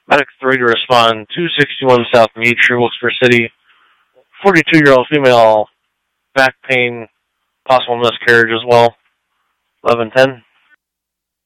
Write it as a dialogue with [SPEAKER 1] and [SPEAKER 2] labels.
[SPEAKER 1] Medic 3 to respond. 261 South Meacham, Wilkes-Barre City. 42-year-old female, back pain, possible miscarriage as well. 1110.